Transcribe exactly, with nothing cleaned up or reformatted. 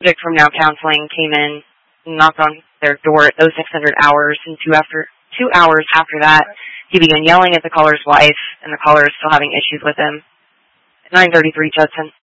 Vic from Now Counseling came in and knocked on their door at oh six hundred hours, and two after two hours after that, he began yelling at the caller's wife, and the caller is still having issues with him. nine thirty-three, Judson.